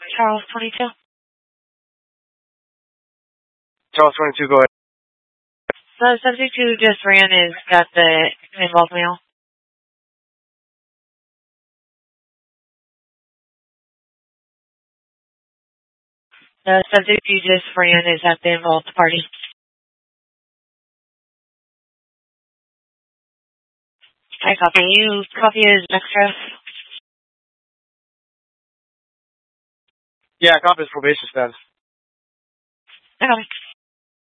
Charles 22. Charles 22, go ahead. The subject who just ran is got the involved male. The subject you just ran is at the involved party. I copy. You copy his extra. Yeah, copy his probation status. I copy.